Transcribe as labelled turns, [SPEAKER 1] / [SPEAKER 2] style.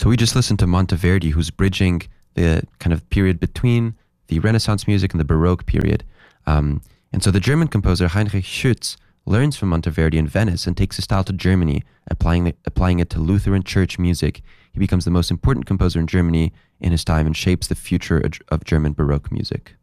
[SPEAKER 1] So we just listened to Monteverdi, who's bridging the kind of period between the Renaissance music and the Baroque period. And so the German composer Heinrich Schütz learns from Monteverdi in Venice and takes his style to Germany, applying it to Lutheran church music. He becomes the most important composer in Germany in his time and shapes the future of German Baroque music.